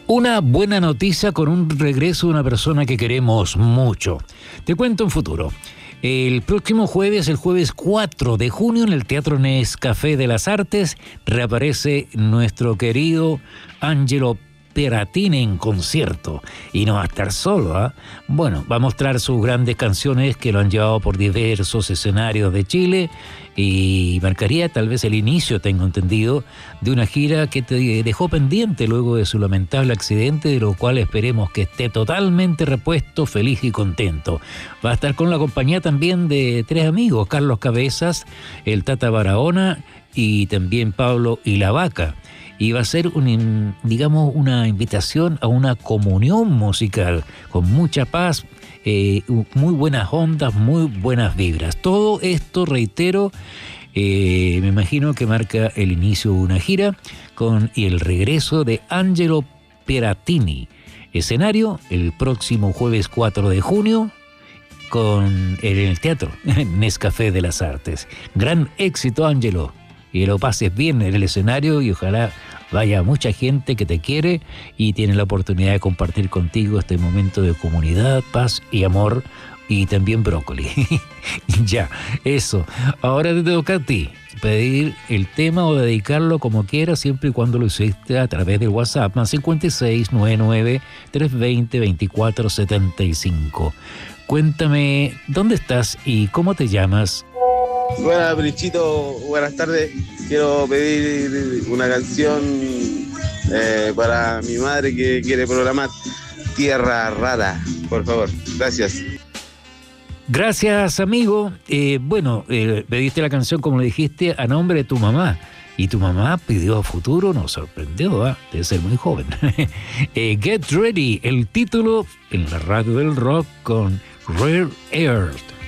Una buena noticia con un regreso de una persona que queremos mucho. Te cuento en futuro. El próximo jueves, el jueves 4 de junio, en el Teatro Nescafé de las Artes, reaparece nuestro querido Angelo Peratini en concierto. Y no va a estar solo, ¿ah? Bueno, va a mostrar sus grandes canciones que lo han llevado por diversos escenarios de Chile y marcaría tal vez el inicio, tengo entendido, de una gira que te dejó pendiente luego de su lamentable accidente, de lo cual esperemos que esté totalmente repuesto, feliz y contento. Va a estar con la compañía también de tres amigos, Carlos Cabezas, el Tata Barahona y también Pablo y la Vaca. Y va a ser, digamos, una invitación a una comunión musical con mucha paz, muy buenas ondas, muy buenas vibras. Todo esto, reitero, me imagino que marca el inicio de una gira y el regreso de Angelo Peratini. Escenario el próximo jueves 4 de junio en el Teatro Nescafé de las Artes. Gran éxito, Angelo. Y lo pases bien en el escenario y ojalá vaya mucha gente que te quiere y tiene la oportunidad de compartir contigo este momento de comunidad, paz y amor y también brócoli. Ya, eso. Ahora te toca a ti pedir el tema o dedicarlo como quieras, siempre y cuando lo hiciste a través del WhatsApp, más 5699-320-2475. Cuéntame, ¿dónde estás y cómo te llamas? Buenas, Brichito, buenas tardes. Quiero pedir una canción para mi madre que quiere programar Tierra Rara, por favor. Gracias. Gracias, amigo. Pediste la canción, como le dijiste, a nombre de tu mamá. Y tu mamá pidió a futuro, nos sorprendió, ¿eh? Debe ser muy joven. Get Ready, el título en la radio del rock con Rare Earth.